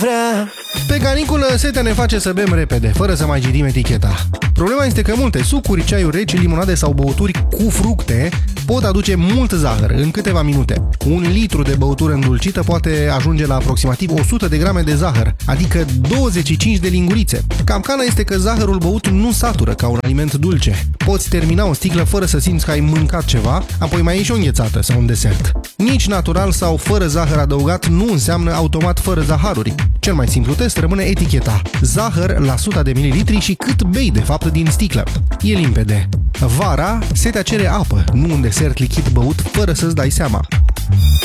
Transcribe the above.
Pe caniculă, setea ne face să bem repede, fără să mai citim eticheta. Problema este că multe sucuri, ceaiuri reci, limonade sau băuturi cu fructe pot aduce mult zahăr în câteva minute. 1 litru de băutură îndulcită poate ajunge la aproximativ 100 de grame de zahăr, adică 25 de lingurițe. Capcana este că zahărul băut nu satură ca un aliment dulce. Poți termina o sticlă fără să simți că ai mâncat ceva, apoi mai iei și o înghețată sau un desert. Nici natural sau fără zahăr adăugat nu înseamnă automat fără zaharuri. Cel mai simplu test rămâne eticheta. Zahăr la 100 de mililitri și cât bei de fapt din sticlă. E limpede. Vara, setea cere apă, nu un desert lichid băut fără să-ți dai seama.